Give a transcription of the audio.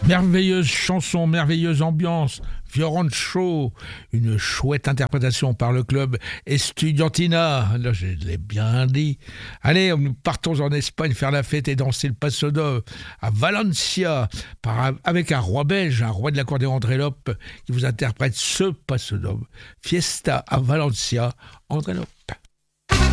Merveilleuse chanson, merveilleuse ambiance, Fiorancho, une chouette interprétation par le club Estudiantina. Là, je l'ai bien dit. Allez, nous partons en Espagne faire la fête et danser le Paso Doble à Valencia avec un roi belge, un roi de l'accordéon André Lope, qui vous interprète ce Paso Doble. Fiesta à Valencia, André Lope.